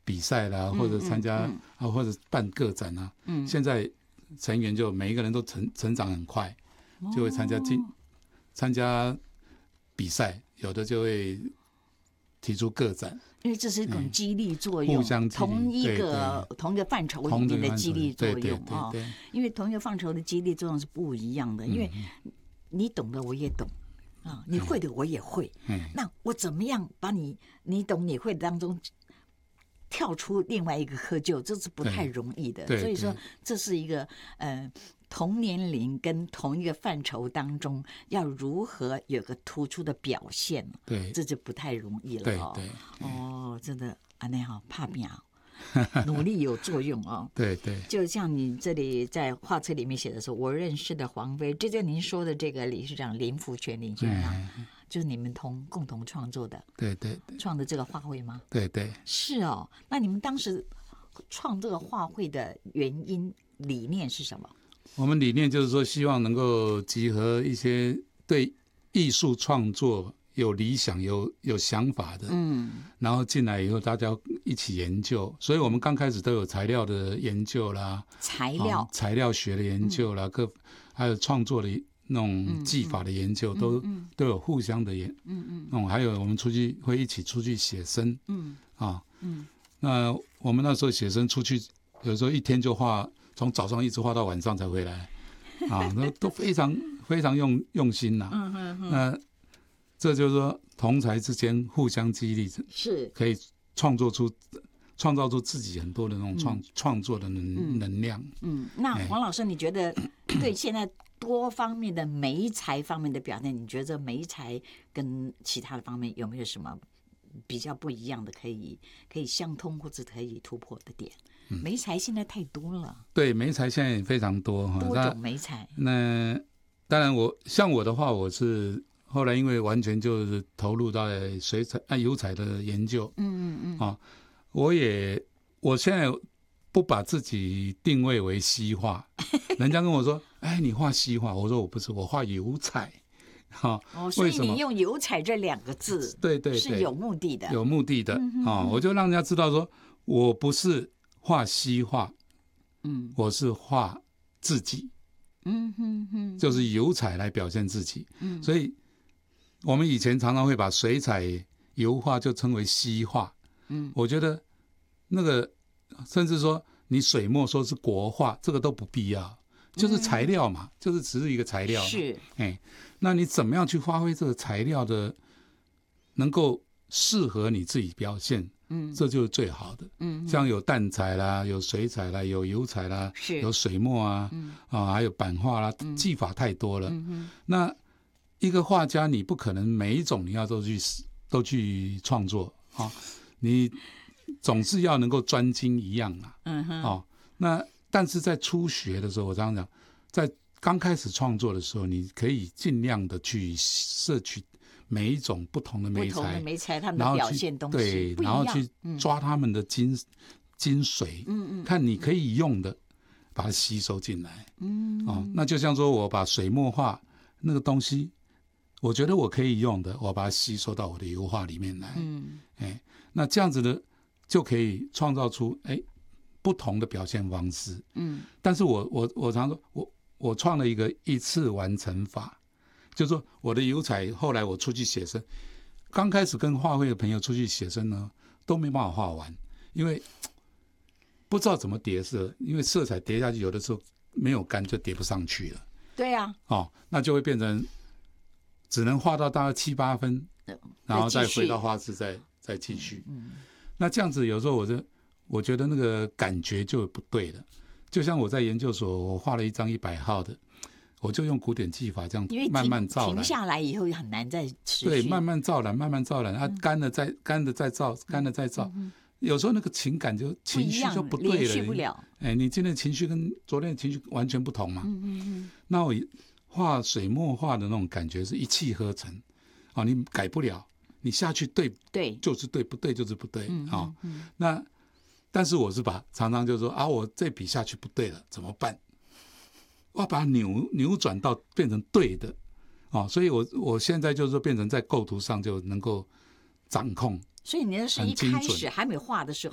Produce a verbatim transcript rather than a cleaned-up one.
比赛啦，或者参加、嗯嗯、啊，或者办个展啊。嗯，现在成员就每一个人都成成长很快，就会参加进、哦、参加比赛，有的就会提出个展。 因为这是一种激励作用， 互相激励， 同一个同一个范畴里面的激励作用啊、哦。因为同一个范畴的激励作用是不一样的，因为你懂的我也懂啊，你会的我也会。嗯，那我怎么样把你你懂你会的当中跳出另外一个窠臼，这是不太容易的。所以说，这是一个呃。同年龄跟同一个范畴当中，要如何有个突出的表现， 对， 这就不太容易了哦。 对对哦，真的啊，那好怕命，努力有作用哦。 对对， 就像你这里在画册里面写的说，我认识的黄飞，这就您说的这个理事长林福全林学长，嗯、就是你们同共同创作的， 对对对， 创的这个画会吗？ 对对， 是哦。那你们当时创这个画会的原因理念是什么？ 我们理念就是说，希望能够集合一些对艺术创作有理想、有有想法的，嗯，然后进来以后大家一起研究。所以我们刚开始都有材料的研究啦， 材料、 哦、材料学的研究啦，嗯、各还有创作的那种技法的研究，嗯、都、嗯、都有互相的研，嗯嗯，嗯，还有我们出去会一起出去写生，嗯啊，嗯，那我们那时候写生出去，有时候一天就画。从早上一直画到晚上才回来，啊，那都非常非常用用心呐、啊。嗯嗯嗯。那这就是说，同才之间互相激励， 是可以创作出创造出自己很多的那种创、嗯、创作的能、嗯、能量。 嗯，那黄老师，你觉得对现在多方面的媒材方面的表现，你觉得媒材跟其他的方面有没有什么比较不一样的，可以可以相通或者可以突破的点？媒材现在太多了， 对，媒材现在也非常多哈， 多种媒材。 那当然我，我像我的话，我是后来因为完全就是投入到水彩啊油彩的研究，嗯嗯嗯，啊，我也我现在不把自己定位为西画，人家跟我说，哎，你画西画，我说我不是，我画油彩。 哦，所以你用油彩这两个字， 对对对， 是有目的的， 有目的的啊、嗯哦！我就让人家知道说，我不是画西画，嗯，我是画自己，嗯哼哼，就是油彩来表现自己，嗯，所以我们以前常常会把水彩油画就称为西画，嗯，我觉得那个甚至说你水墨说是国画，这个都不必要。就是材料嘛，嗯、就是只是一个材料嘛。 是， 哎，那你怎么样去发挥这个材料的，能够适合你自己表现？嗯，这就是最好的。嗯，像有淡彩啦，有水彩啦，有油彩啦， 是， 有水墨啊，嗯、啊，还有版画啦，嗯、技法太多了。嗯、那一个画家，你不可能每一种你要都去都去创作啊，你总是要能够专精一样啊。嗯哼，哦，那。但是在初学的时候，我常常讲，在刚开始创作的时候，你可以尽量的去摄取每一种不同的媒材，不同的媒材他们的表现东西， 对，然后去抓他们的精、嗯、精髓，嗯嗯，看你可以用的，把它吸收进来，嗯，哦，那就像说我把水墨画那个东西，我觉得我可以用的，我把它吸收到我的油画里面来，嗯，哎，那这样子的就可以创造出哎。不同的表现方式，嗯，但是我我我常说，我我创了一个一次完成法，就是说我的油彩后来我出去写生，刚开始跟画会的朋友出去写生呢，都没办法画完，因为不知道怎么叠色，因为色彩叠下去有的时候没有干就叠不上去了。 对呀、啊， 哦，那就会变成只能画到大概七八分，然后再回到画室再再继续。嗯，那这样子有时候我就。我觉得那个感觉就不对了，就像我在研究所，我画了一张一百号的，我就用古典技法这样慢慢照染，停下来以后很难再持续。 对，慢慢照染，慢慢照染，啊，干了再干了再照，干了再照。嗯、有时候那个情感就情绪就不对了， 连续不了。 哎，你今天的情绪跟昨天的情绪完全不同嘛。嗯嗯嗯。那我画水墨画的那种感觉是一气呵成，啊，你改不了，你下去对对就是对，不对就是不对啊、 嗯哦嗯嗯。那但是我是把常常就说啊，我这笔下去不对了，怎么办？我要把它扭扭转到变成对的，哦，所以我我现在就是说变成在构图上就能够掌控。 所以你那是一开始还没画的时候，